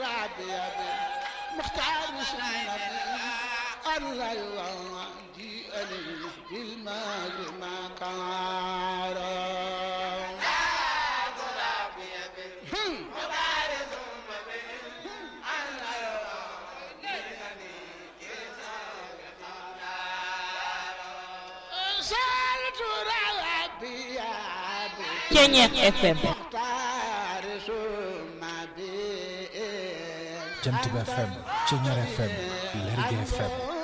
مختار سنبي الله يودي عليه بالمال ما كان Kenya FM Jant bi FM Kenya FM Lergui FM